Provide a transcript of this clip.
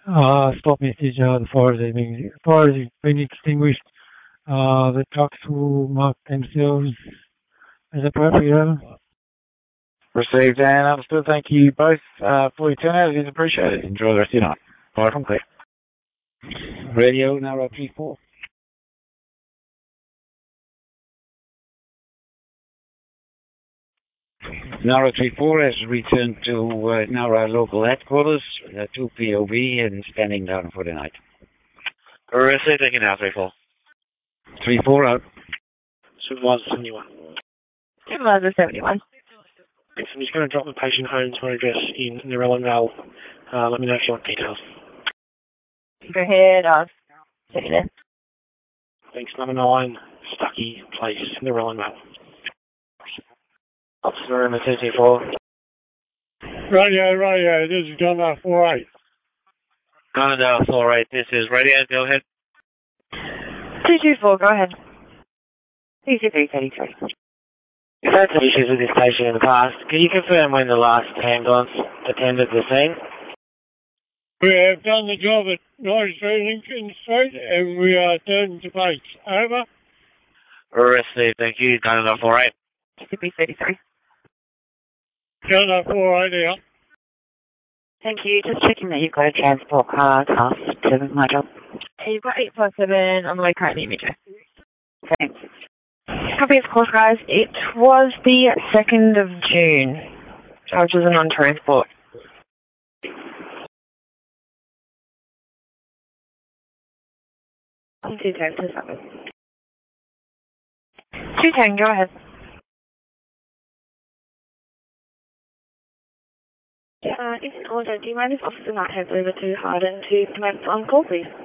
Stop message, the fire has been extinguished. The trucks will mark themselves as appropriate. Received and understood. Thank you both for your turnout. It is appreciated. Enjoy the rest of your night. Bye from Clear. Radio Narrow 34. Narrow 34 has returned to Narrow local headquarters, 2 POV and standing down for the night. Received, thank you now, 34. 34 out. Supervisor 71. Supervisor 71. Thanks, I'm just going to drop the patient home to an address in Narellan Vale. Let me know if you want details. Go ahead, I'll see you there. Thanks, number 9, Stuckey Place, Narellan Vale. Officer room 224. Radio, this is Gunner 48. Gunner 48, this is radio, go ahead. 224, go ahead. CC3 33. You've had some issues with this patient in the past. Can you confirm when the last ambulance attended the scene? We have done the job at 9 Street, Lincoln Street, and we are turning to base. Over. Received, thank you. Gunner 48. CC3 33. Gunner 48 out. Thank you. Just checking that you've got a transport car task to my job. You've got 857 on the way currently, Metro. Thanks. Copy of course, guys. It was the 2nd of June. Charges are on transport. 210, 210, go ahead. If in order, do you mind if Officer Knight has over to Harden to commence on call, please?